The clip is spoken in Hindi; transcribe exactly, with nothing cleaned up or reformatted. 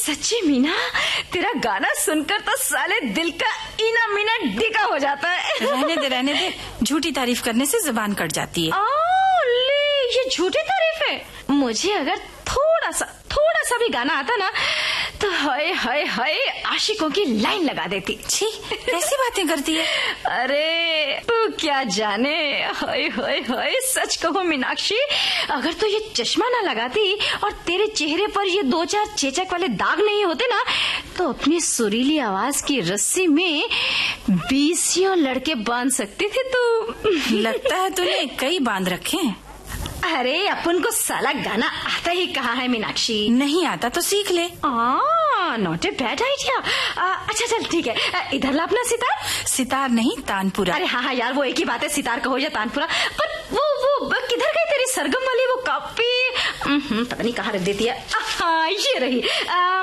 सच्ची मीना, तेरा गाना सुनकर तो साले दिल का इना मीना डिका हो जाता है। रहने दे रहने दे, झूठी तारीफ करने से जुबान कट जाती है। आ, ले, ये झूठी तारीफ है। मुझे अगर थोड़ा सा थोड़ा सा भी गाना आता ना तो हाय हाय हाय आशिकों की लाइन लगा देती। छी, कैसी बातें करती है। अरे तू क्या जाने, हाय हाय हाय सच कहो मीनाक्षी, अगर तो ये चश्मा ना लगाती और तेरे चेहरे पर ये दो चार चेचक वाले दाग नहीं होते ना तो अपनी सुरीली आवाज की रस्सी में बीसियों लड़के बांध सकती थी तू। लगता है तूने कई बांध रखे हैं। अरे अपन को साला गाना आता ही कहाँ है मीनाक्षी। नहीं आता तो सीख ले। Not a bad idea. अच्छा चल ठीक है, इधर ला अपना सितार। सितार नहीं, तानपुरा। अरे हाँ हाँ यार, वो एक ही बात है, सितार कहो या तानपुरा। पर वो वो किधर गई तेरी सरगम वाली वो कॉपी? पता नहीं कहाँ रख देती है। आ, ये रही। आ,